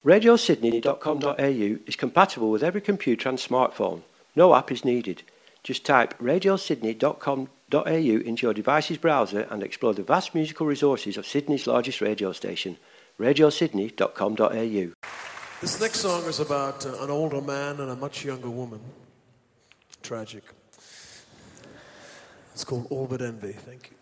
RadioSydney.com.au is compatible with every computer and smartphone. No app is needed. Just type RadioSydney.com.au into your device's browser and explore the vast musical resources of Sydney's largest radio station, RadioSydney.com.au. This next song is about an older man and a much younger woman. Tragic. It's called All But Envy. Thank you.